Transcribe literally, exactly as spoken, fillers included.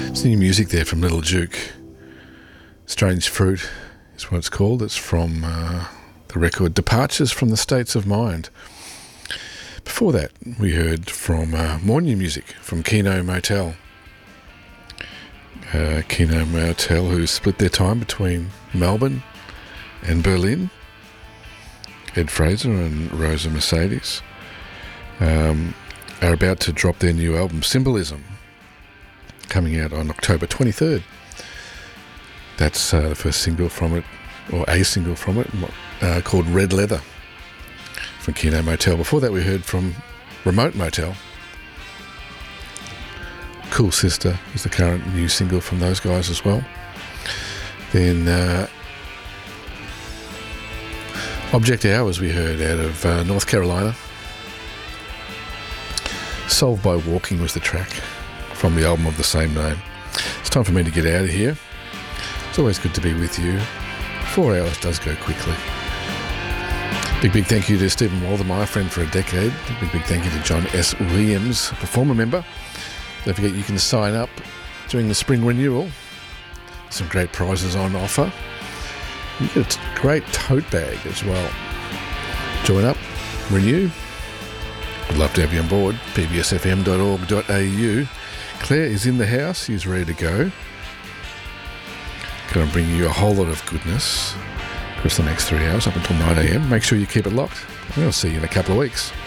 It's new music there from Little Duke. Strange Fruit is what it's called. It's from uh, the record Departures from the States of Mind. Before that, we heard from uh, more new music from Kino Motel. Uh, Kino Motel, who split their time between Melbourne and Berlin. Ed Fraser and Rosa Mercedes um, are about to drop their new album, Symbolism, coming out on October twenty-third. That's uh, the first single from it, or a single from it, uh, called Red Leather, from Kino Motel. Before that, we heard from Remote Motel. Cool Sister is the current new single from those guys as well. Then uh, Object Hours we heard out of uh, North Carolina. Solved by Walking was the track from the album of the same name. It's time for me to get out of here. It's always good to be with you. Four hours does go quickly. Big, big thank you to Stephen Walder, my friend for a decade. Big, big thank you to John S. Williams, performer member. Don't forget you can sign up during the spring renewal. Some great prizes on offer. You get a great tote bag as well. Join up, renew. I'd love to have you on board. p b s f m dot org dot a u. Claire is in the house. She's ready to go. Going to bring you a whole lot of goodness across the next three hours up until nine a m. Make sure you keep it locked. And I'll see you in a couple of weeks.